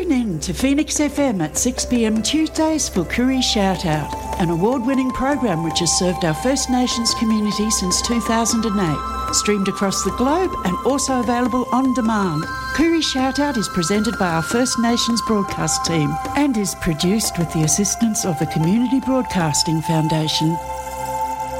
Tune in to Phoenix FM at 6 p.m. Tuesdays for Koori Shout Out, an award-winning program which has served our First Nations community since 2008. Streamed across the globe and also available on demand. Koori Shout Out is presented by our First Nations broadcast team and is produced with the assistance of the Community Broadcasting Foundation.